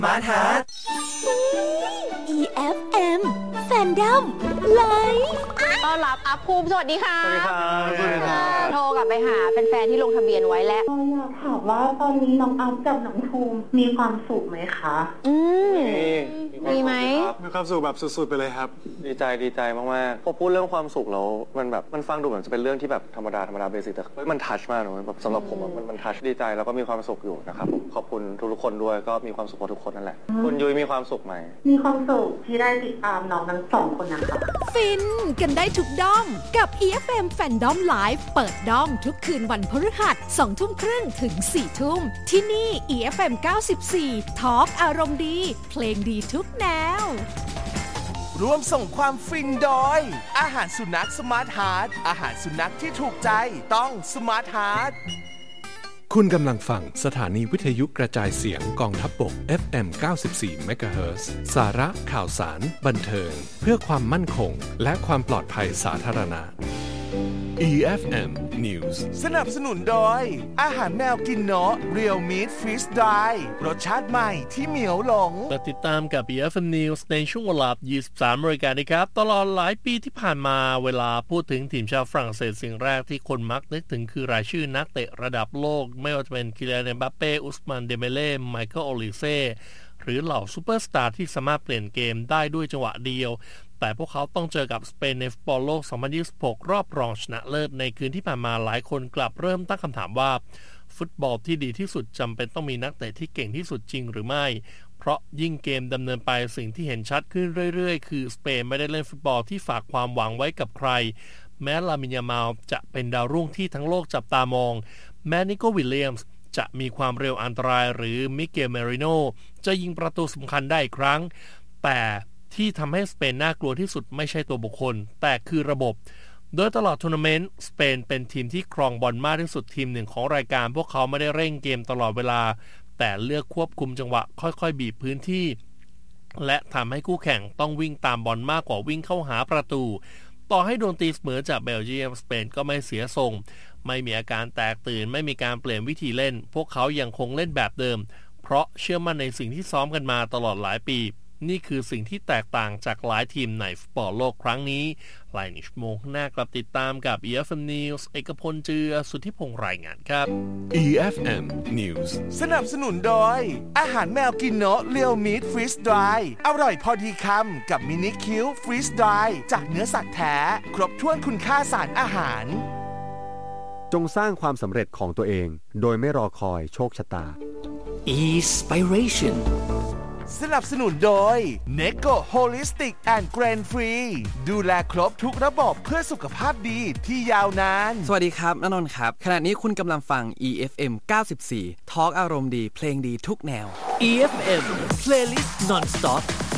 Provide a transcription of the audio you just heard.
มาร์ทฮาร์ท EFM Fandom Live ต้อนรับอัพภูมิสวัสดีค่ะสวัสดีครับโทรกลับไปหาแฟนๆที่ลงทะเบียนไว้แล้วอยากถามว่าตอนนี้น้องอัพกับน้องภูมิมีความสุขไหมคะมีไหมมีความสุขแบบสุดๆไปเลยครับดีใจมากๆพอพูดเรื่องความสุขแล้วมันฟังดูเหมือนจะเป็นเรื่องที่แบบธรรมดาเบสิกแต่มันทัชมากนะแบบสำหรับผมมันทัชดีใจแล้วก็มีความสุขอยู่นะครับผมขอบคุณทุกคนด้วยก็มีความสุขทุกคนนั่นแหละคุณยุ้ยมีความสุขไหมมีความสุขที่ได้ติดตามน้องทั้งสองคนนะคะฟินกันได้ทุกด้อมกับ EFM Fandom Live เปิดด้อมทุกคืนวันพฤหัส 20:30 ถึง 4:00 นที่นี่ EFM 94 Talk อารมณ์ดีเพลงดีทุกแนวร่วมส่งความฟินโดยอาหารสุนัขสมาร์ทฮาร์ทอาหารสุนัขที่ถูกใจต้องสมาร์ทฮาร์ทคุณกำลังฟังสถานีวิทยุกระจายเสียงกองทัพบก FM 94 MHz สาระข่าวสารบันเทิงเพื่อความมั่นคงและความปลอดภัยสาธารณะ EFM News สนับสนุนโดยอาหารแมวกินเนาะ Real Meat Fish Dry รสชาติใหม่ที่เหมียวหลงติดตามกับ EFM News ในช่วงเวลา 23 นาฬิกานะครับตลอดหลายปีที่ผ่านมาเวลาพูดถึงทีมชาติฝรั่งเศสสิ่งแรกที่คนมักนึกถึงคือรายชื่อนักเตะระดับโลกไม่ว่าจะเป็นคิเลียน เอ็มบัปเป้ อุสมานเดเบเล่ไมเคิลโอลิเซ่หรือเหล่าซูเปอร์สตาร์ที่สามารถเปลี่ยนเกมได้ด้วยจังหวะเดียวแต่พวกเขาต้องเจอกับสเปนในฟุตบอลโลก 2026 รอบรองชนะเลิศในคืนที่ผ่านมาหลายคนกลับเริ่มตั้งคำถามว่าฟุตบอลที่ดีที่สุดจำเป็นต้องมีนักเตะที่เก่งที่สุดจริงหรือไม่เพราะยิ่งเกมดำเนินไปสิ่งที่เห็นชัดขึ้นเรื่อยๆคือสเปนไม่ได้เล่นฟุตบอลที่ฝากความหวังไว้กับใครแม้ลามินยามาลจะเป็นดาวรุ่งที่ทั้งโลกจับตามองแม้นิโควิลเลียมส์จะมีความเร็วอันตรายหรือมิเกลเมริโนจะยิงประตูสำคัญได้อีกครั้งแต่ที่ทำให้สเปนน่ากลัวที่สุดไม่ใช่ตัวบุคคลแต่คือระบบโดยตลอดทัวร์นาเมนต์สเปนเป็นทีมที่ครองบอลมากที่สุดทีมหนึ่งของรายการพวกเขาไม่ได้เร่งเกมตลอดเวลาแต่เลือกควบคุมจังหวะค่อยๆบีบพื้นที่และทำให้คู่แข่งต้องวิ่งตามบอลมากกว่าวิ่งเข้าหาประตูต่อให้โดนตีเสมอจากเบลเยียมสเปนก็ไม่เสียทรงไม่มีอาการแตกตื่นไม่มีการเปลี่ยนวิธีเล่นพวกเขายังคงเล่นแบบเดิมเพราะเชื่อมั่นในสิ่งที่ซ้อมกันมาตลอดหลายปีนี่คือสิ่งที่แตกต่างจากหลายทีมในฟุตบอลโลกครั้งนี้หลายชั่วโมงหน้ากลับติดตามกับ EFM News เอกพลเจือสุทธิพงษ์รายงานครับ EFM News สนับสนุนโดยอาหารแมวกินเนาะ Real Meat Fish Dry อร่อยพอดีคำกับมินิคิวฟรีสดรายจากเนื้อสัตว์แท้ครบถ้วนคุณค่าสารอาหารจงสร้างความสำเร็จของตัวเองโดยไม่รอคอยโชคชะตา Inspiration สนับสนุนโดย Neko Holistic and Grain Free ดูแลครบทุกระบบเพื่อสุขภาพดีที่ยาวนานสวัสดีครับณนนท์ครับขณะนี้คุณกำลังฟัง EFM 94 Talk อารมณ์ดีเพลงดีทุกแนว EFM Playlist Non-Stop